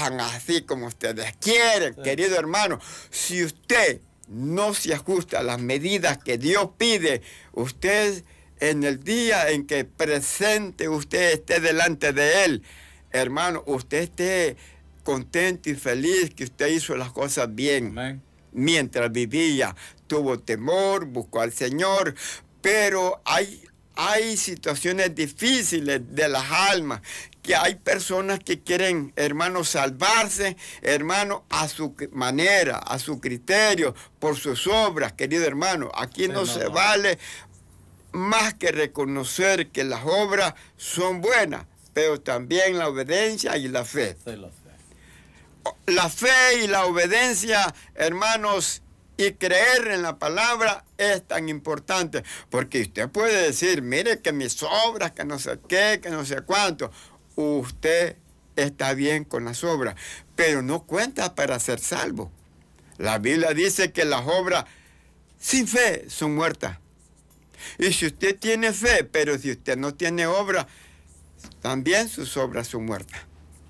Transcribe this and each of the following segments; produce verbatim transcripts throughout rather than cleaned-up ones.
trabajan así como ustedes quieren, sí. Querido hermano. Si usted no se ajusta a las medidas que Dios pide, usted en el día en que presente usted esté delante de Él, hermano, usted esté contento y feliz que usted hizo las cosas bien. Amén. Mientras vivía, tuvo temor, buscó al Señor, pero hay, hay situaciones difíciles de las almas, que hay personas que quieren, hermano, salvarse, hermano, a su manera, a su criterio, por sus obras, querido hermano. Aquí no, no se no. vale más que reconocer que las obras son buenas, pero también la obediencia y la fe. Sí, la fe. La fe y la obediencia, hermanos, y creer en la palabra es tan importante, porque usted puede decir, mire que mis obras, que no sé qué, que no sé cuánto. Usted está bien con las obras, pero no cuenta para ser salvo. La Biblia dice que las obras sin fe son muertas. Y si usted tiene fe, pero si usted no tiene obra, también sus obras son muertas.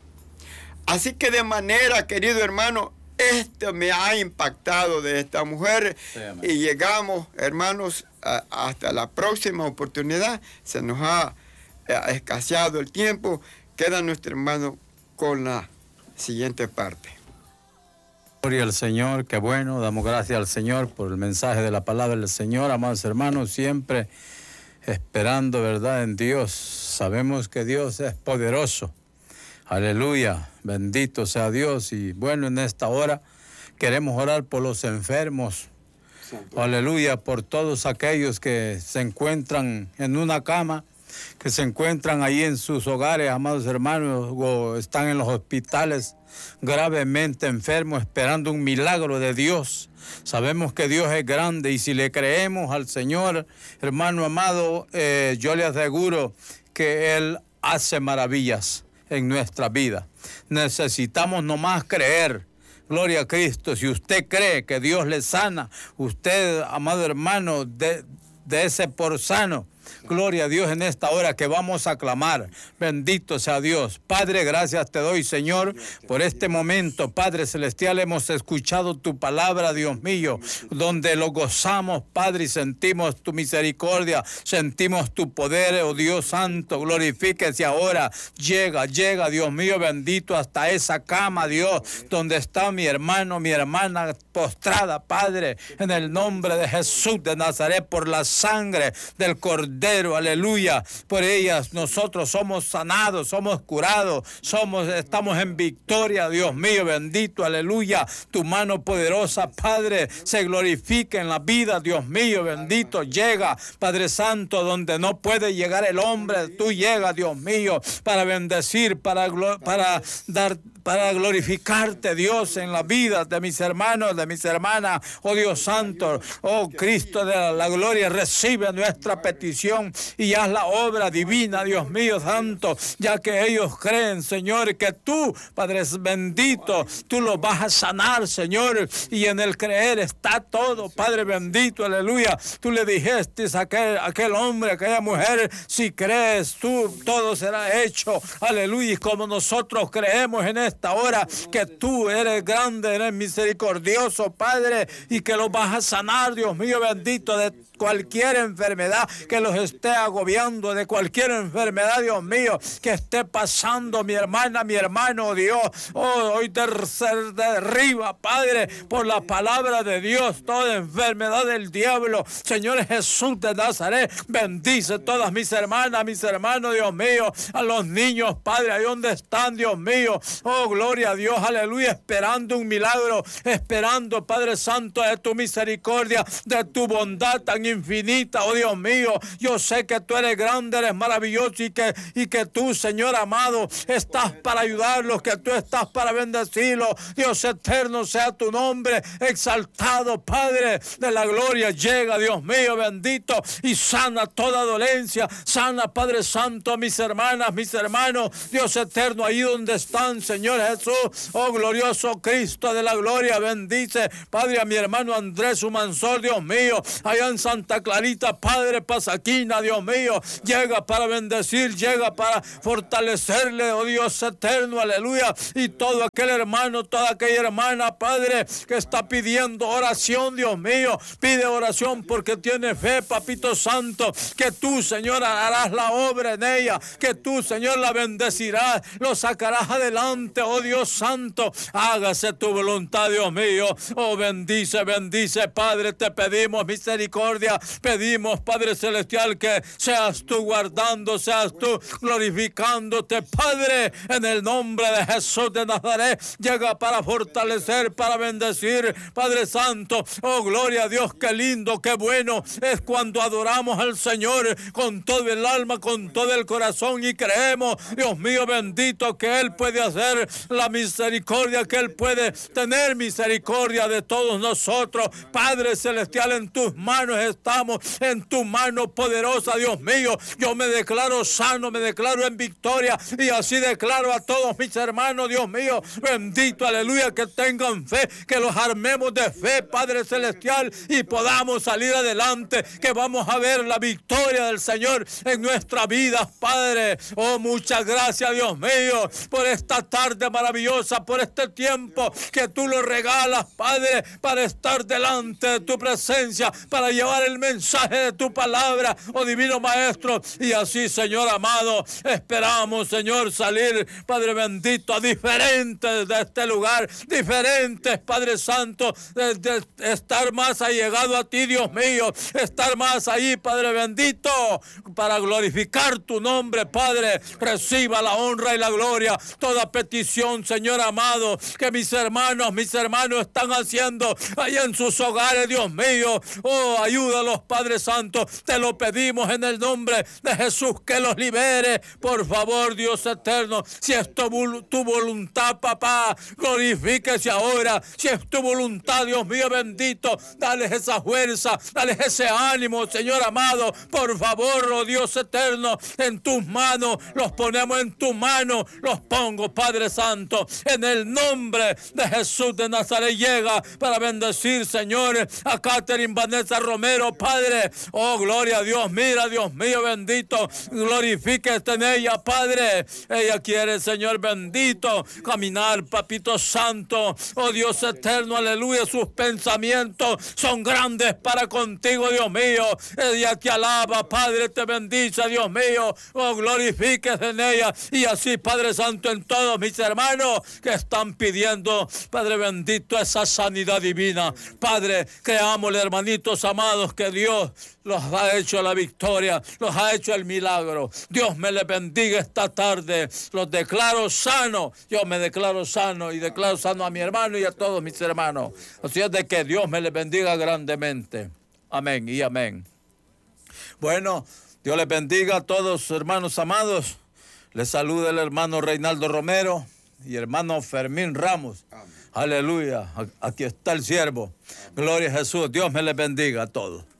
Así que de manera, querido hermano, esto me ha impactado de esta mujer. Sí, y llegamos, hermanos, a, hasta la próxima oportunidad. Se nos ha ha escaseado el tiempo. Queda nuestro hermano con la siguiente parte. Gloria al Señor, qué bueno, damos gracias al Señor por el mensaje de la palabra del Señor, amados hermanos, siempre esperando, ¿verdad?, en Dios. Sabemos que Dios es poderoso. Aleluya, bendito sea Dios. Y bueno, en esta hora queremos orar por los enfermos. Santo. Aleluya, por todos aquellos que se encuentran en una cama, que se encuentran ahí en sus hogares, amados hermanos, o están en los hospitales gravemente enfermos, esperando un milagro de Dios. Sabemos que Dios es grande y si le creemos al Señor, hermano amado, eh, yo le aseguro que Él hace maravillas en nuestra vida. Necesitamos nomás creer. Gloria a Cristo. Si usted cree que Dios le sana, usted, amado hermano, de, de ese por sano. Gloria a Dios en esta hora que vamos a clamar. Bendito sea Dios. Padre, gracias te doy, Señor, por este momento. Padre celestial, hemos escuchado tu palabra, Dios mío, donde lo gozamos, Padre, y sentimos tu misericordia, sentimos tu poder, oh Dios santo. Glorifíquese ahora. Llega, llega, Dios mío, bendito, hasta esa cama, Dios, donde está mi hermano, mi hermana postrada, Padre, en el nombre de Jesús de Nazaret, por la sangre del Cordero, aleluya, por ellas nosotros somos sanados, somos curados, somos, estamos en victoria, Dios mío, bendito, aleluya, tu mano poderosa, Padre, se glorifica en la vida, Dios mío, bendito, llega, Padre Santo, donde no puede llegar el hombre, tú llegas, Dios mío, para bendecir, para, para dar, para glorificarte, Dios, en la vida de mis hermanos, de mis hermanas, oh Dios Santo, oh Cristo de la, la gloria, recibe nuestra petición y haz la obra divina, Dios mío santo, ya que ellos creen, Señor, que tú, Padre bendito, tú los vas a sanar, Señor, y en el creer está todo, Padre bendito, aleluya. Tú le dijiste a aquel, aquel hombre, a aquella mujer, si crees tú, todo será hecho, aleluya, y como nosotros creemos en esta hora que tú eres grande, eres misericordioso, Padre, y que los vas a sanar, Dios mío bendito, de cualquier enfermedad que los esté agobiando, de cualquier enfermedad, Dios mío, que esté pasando mi hermana, mi hermano, Dios, oh, hoy tercer derriba, Padre, por la palabra de Dios, toda enfermedad del diablo, Señor Jesús de Nazaret, bendice todas mis hermanas, mis hermanos, Dios mío, a los niños, Padre, ahí donde están, Dios mío, oh, gloria a Dios, aleluya, esperando un milagro, esperando, Padre Santo, de tu misericordia, de tu bondad tan infinita, oh Dios mío, yo sé que tú eres grande, eres maravilloso y que, y que tú, Señor amado, estás para ayudarlos, que tú estás para bendecirlos, Dios eterno sea tu nombre, exaltado, Padre de la gloria, llega, Dios mío, bendito, y sana toda dolencia, sana, Padre Santo, mis hermanas, mis hermanos, Dios eterno, ahí donde están, Señor Jesús, oh glorioso Cristo de la gloria, bendice, Padre, a mi hermano Andrés Humansor, Dios mío, allá en San Santa Clarita, Padre, Pasaquina, Dios mío, llega para bendecir, llega para fortalecerle, oh Dios eterno, aleluya, y todo aquel hermano, toda aquella hermana, Padre, que está pidiendo oración, Dios mío, pide oración porque tiene fe, Papito Santo, que tú, Señor, harás la obra en ella, que tú, Señor, la bendecirás, lo sacarás adelante, oh Dios Santo, hágase tu voluntad, Dios mío, oh bendice, bendice, Padre, te pedimos misericordia, pedimos, Padre Celestial, que seas tú guardando, seas tú glorificándote, Padre, en el nombre de Jesús de Nazaret, llega para fortalecer, para bendecir, Padre Santo, oh gloria a Dios, qué lindo, qué bueno es cuando adoramos al Señor con todo el alma, con todo el corazón y creemos, Dios mío bendito, que Él puede hacer la misericordia, que Él puede tener misericordia de todos nosotros. Padre Celestial, en tus manos estamos, en tu mano poderosa, Dios mío, yo me declaro sano, me declaro en victoria y así declaro a todos mis hermanos, Dios mío, bendito, aleluya, que tengan fe, que los armemos de fe, Padre Celestial, y podamos salir adelante, que vamos a ver la victoria del Señor en nuestra vida, Padre. Oh, muchas gracias, Dios mío, por esta tarde maravillosa, por este tiempo que tú lo regalas, Padre, para estar delante de tu presencia, para llevar el mensaje de tu palabra, oh divino Maestro, y así, Señor amado, esperamos, Señor, salir, Padre bendito, a diferentes de este lugar, diferentes, Padre Santo, de, de estar más allegado a ti, Dios mío, estar más ahí, Padre bendito, para glorificar tu nombre, Padre. Reciba la honra y la gloria, toda petición, Señor amado, que mis hermanos, mis hermanos están haciendo allá en sus hogares, Dios mío. Oh, ayúdalos, Padre Santo, te lo pedimos en el nombre de Jesús, que los libere, por favor, Dios eterno. Si es tu, tu voluntad, papá, glorifíquese ahora. Si es tu voluntad, Dios mío bendito, dale esa fuerza, dale ese ánimo, Señor amado, por favor, oh Dios eterno, en tus manos, los ponemos en tu mano, los pongo, Padre Santo, en el nombre de Jesús de Nazaret. Llega para bendecir, Señor, a Catherine Vanessa Romero, Padre. Oh, gloria a Dios, mira, Dios mío bendito, glorifíquete en ella, Padre. Ella quiere, Señor bendito, caminar, Papito Santo, oh Dios eterno, aleluya, sus pensamientos son grandes para contigo, Dios mío. Ella te alaba, Padre, te bendice, Dios mío, oh, glorifiques en ella, y así, Padre Santo, en todos mis hermanos que están pidiendo, Padre bendito, esa sanidad divina, Padre, creámosle, hermanitos amados, que Dios los ha hecho la victoria, los ha hecho el milagro. Dios me les bendiga esta tarde, los declaro sano, yo me declaro sano y declaro sano a mi hermano y a todos mis hermanos. Así es de que Dios me les bendiga grandemente. Amén y amén. Bueno, Dios les bendiga a todos, hermanos amados. Les saluda el hermano Reinaldo Romero y hermano Fermín Ramos. Amén. Aleluya. Aquí está el siervo. Amén. Gloria a Jesús. Dios me les bendiga a todos.